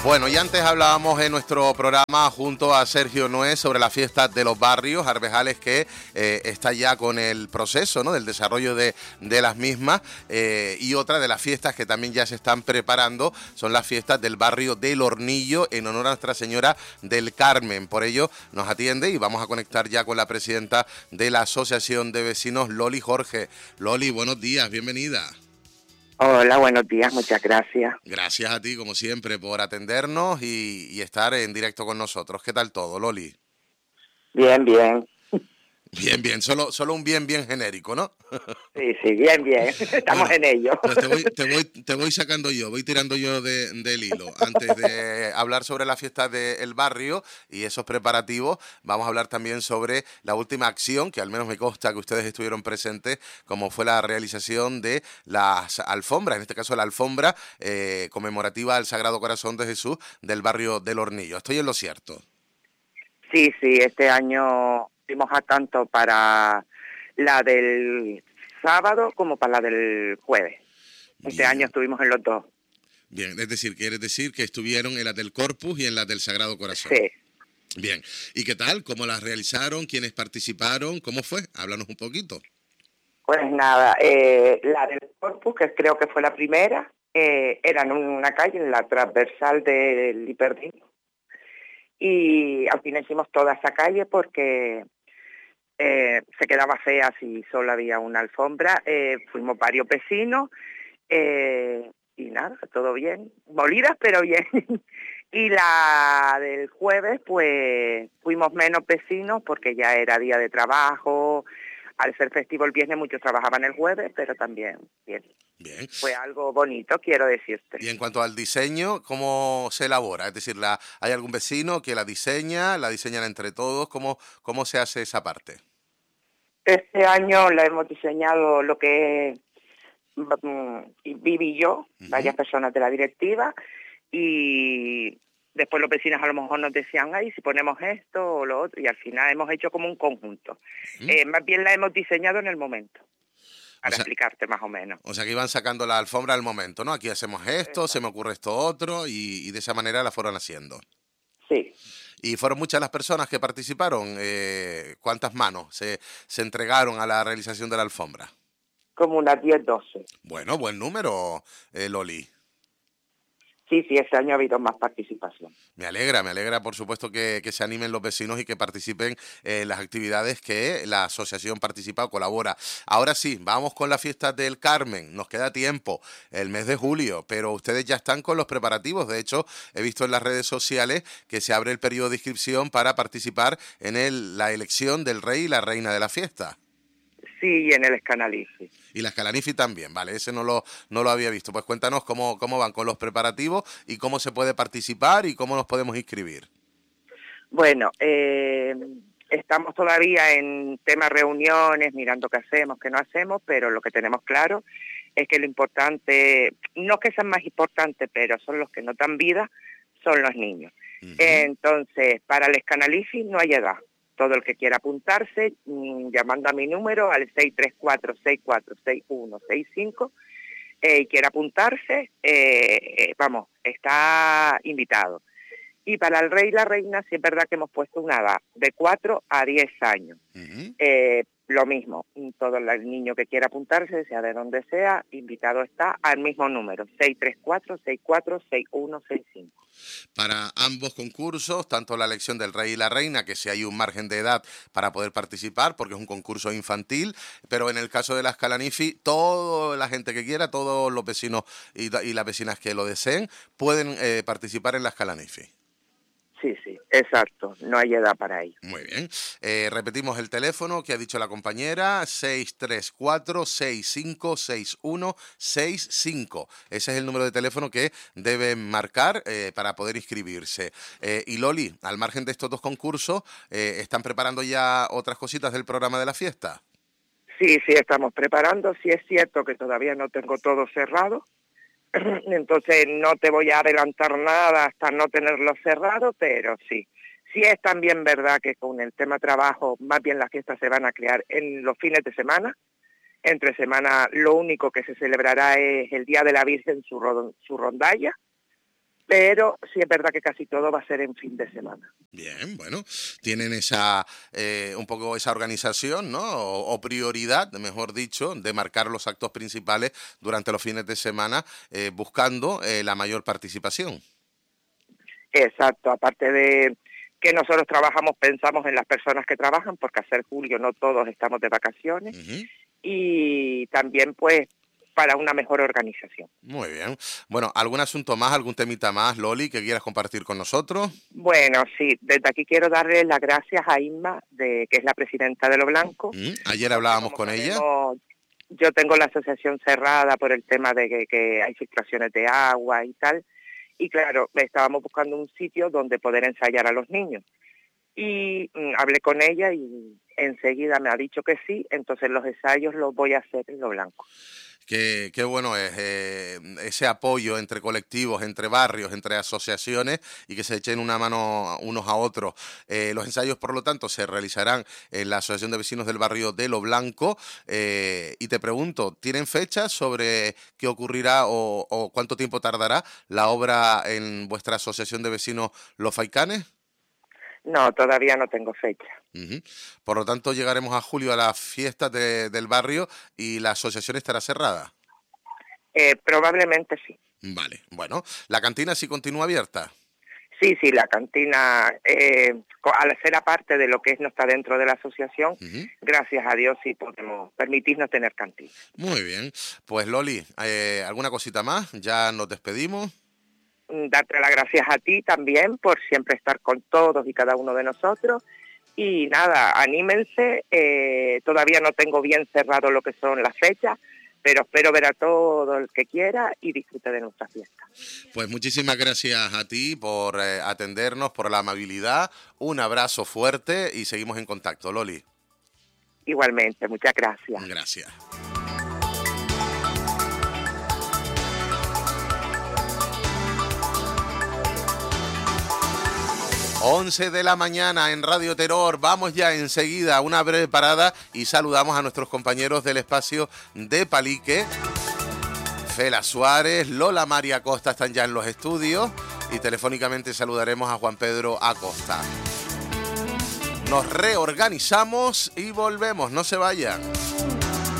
Bueno, y antes hablábamos en nuestro programa junto a Sergio Nuez sobre la fiesta de los barrios, Arbejales, que está ya con el proceso, ¿no?, del desarrollo de las mismas, y otra de las fiestas que también ya se están preparando son las fiestas del barrio del Hornillo en honor a Nuestra Señora del Carmen. Por ello nos atiende y vamos a conectar ya con la presidenta de la Asociación de Vecinos, Loli Jorge. Loli, buenos días, bienvenida. Hola, buenos días, muchas gracias. Gracias a ti, como siempre, por atendernos y estar en directo con nosotros. ¿Qué tal todo, Loli? Bien, bien. Bien, bien, solo un bien genérico, ¿no? Sí, bien, bien. Estamos en ello. Pues te voy sacando yo, voy tirando yo del hilo. Antes de hablar sobre la fiesta del barrio y esos preparativos, vamos a hablar también sobre la última acción, que al menos me consta que ustedes estuvieron presentes, como fue la realización de las alfombras, en este caso la alfombra conmemorativa al Sagrado Corazón de Jesús del barrio del Hornillo. ¿Estoy en lo cierto? Sí, este año fuimos a tanto para la del sábado como para la del jueves. Este Bien. año estuvimos en los dos. Bien, es decir, quiere decir que estuvieron en las del Corpus y en las del Sagrado Corazón. Sí. Bien, ¿y qué tal? ¿Cómo las realizaron? ¿Quiénes participaron? ¿Cómo fue? Háblanos un poquito. Pues nada, la del Corpus, que creo que fue la primera, era en una calle, en la transversal del Hiperdín. Y al final hicimos toda esa calle porque se quedaba fea si solo había una alfombra. Fuimos varios vecinos y nada, todo bien. Molidas, pero bien. Y la del jueves, pues fuimos menos vecinos porque ya era día de trabajo. Al ser festivo el viernes, muchos trabajaban el jueves, pero también bien. Bien. Fue algo bonito, quiero decirte. Y en cuanto al diseño, ¿cómo se elabora? Es decir, ¿hay algún vecino que la diseñan entre todos? ¿Cómo se hace esa parte? Este año la hemos diseñado lo que viví yo, varias personas de la directiva, y después los vecinos a lo mejor nos decían, ay, si ponemos esto o lo otro, y al final hemos hecho como un conjunto. Más bien la hemos diseñado en el momento, para explicarte más o menos. O sea, que iban sacando la alfombra al momento, ¿no? Aquí hacemos esto, se me ocurre esto otro, y de esa manera la fueron haciendo. Sí. ¿Y fueron muchas las personas que participaron? ¿Cuántas manos se entregaron a la realización de la alfombra? Como unas 10, 12. Bueno, buen número, Loli. Sí, este año ha habido más participación. Me alegra, por supuesto, que se animen los vecinos y que participen en las actividades que la asociación participa o colabora. Ahora sí, vamos con la fiesta del Carmen. Nos queda tiempo, el mes de julio, pero ustedes ya están con los preparativos. De hecho, he visto en las redes sociales que se abre el periodo de inscripción para participar en la elección del rey y la reina de la fiesta. Sí, y en el Escanalifi. Y la Escalanifi también, vale, ese no lo había visto. Pues cuéntanos cómo van con los preparativos y cómo se puede participar y cómo nos podemos inscribir. Bueno, estamos todavía en temas reuniones, mirando qué hacemos, qué no hacemos, pero lo que tenemos claro es que lo importante, no que sean más importantes, pero son los que no dan vida, son los niños. Entonces, para el Escanalifi no hay edad. Todo el que quiera apuntarse, llamando a mi número al 634-646165, y quiera apuntarse, está invitado. Y para el rey y la reina, sí es verdad que hemos puesto una edad, de 4 a 10 años. Lo mismo, todo el niño que quiera apuntarse, sea de donde sea, invitado está al mismo número, 634-646165. Para ambos concursos, tanto la elección del rey y la reina, que si hay un margen de edad para poder participar, porque es un concurso infantil, pero en el caso de la Escalanifi, toda la gente que quiera, todos los vecinos y las vecinas que lo deseen, pueden participar en la Escalanifi. Sí, exacto, no hay edad para ello. Muy bien. Repetimos el teléfono que ha dicho la compañera, 634-656165. Ese es el número de teléfono que deben marcar para poder inscribirse. Y Loli, al margen de estos dos concursos, ¿están preparando ya otras cositas del programa de la fiesta? Sí, estamos preparando. Sí es cierto que todavía no tengo todo cerrado. Entonces no te voy a adelantar nada hasta no tenerlo cerrado, pero sí. Sí es también verdad que con el tema trabajo, más bien las fiestas se van a crear en los fines de semana. Entre semana lo único que se celebrará es el Día de la Virgen, su rondalla. pero sí es verdad que casi todo va a ser en fin de semana. Bien, bueno, tienen esa un poco esa organización, ¿no? O prioridad, mejor dicho, de marcar los actos principales durante los fines de semana, buscando la mayor participación. Exacto, aparte de que nosotros trabajamos, pensamos en las personas que trabajan, porque al ser julio no todos estamos de vacaciones, y también pues para una mejor organización. Muy bien. Bueno, ¿algún asunto más, algún temita más, Loli, que quieras compartir con nosotros? Bueno, sí, desde aquí quiero darle las gracias a Inma, que es la presidenta de Lo Blanco. Ayer hablábamos con ella. Yo tengo la asociación cerrada por el tema de que hay filtraciones de agua y tal, y claro, estábamos buscando un sitio donde poder ensayar a los niños. Y hablé con ella y enseguida me ha dicho que sí, entonces los ensayos los voy a hacer en Lo Blanco. Qué bueno es ese apoyo entre colectivos, entre barrios, entre asociaciones y que se echen una mano unos a otros. Los ensayos, por lo tanto, se realizarán en la Asociación de Vecinos del Barrio de Lo Blanco. Y te pregunto, ¿tienen fechas sobre qué ocurrirá o cuánto tiempo tardará la obra en vuestra Asociación de Vecinos Los Faicanes? No, todavía no tengo fecha. Por lo tanto, llegaremos a julio a las fiestas del barrio y la asociación estará cerrada. Probablemente sí. Vale, bueno, ¿la cantina sí continúa abierta? Sí, la cantina, al ser aparte de lo que no está dentro de la asociación, gracias a Dios sí podemos permitirnos tener cantina. Muy bien, pues Loli, ¿alguna cosita más? Ya nos despedimos. Darte las gracias a ti también por siempre estar con todos y cada uno de nosotros. Y nada, anímense, todavía no tengo bien cerrado lo que son las fechas, pero espero ver a todo el que quiera y disfrute de nuestra fiesta. Pues muchísimas gracias a ti por atendernos, por la amabilidad, un abrazo fuerte y seguimos en contacto, Loli. Igualmente, muchas gracias. Gracias. 11 de la mañana en Radio Terror. Vamos ya enseguida a una breve parada y saludamos a nuestros compañeros del espacio de Palique. Fela Suárez, Lola María Acosta están ya en los estudios y telefónicamente saludaremos a Juan Pedro Acosta. Nos reorganizamos y volvemos, no se vayan.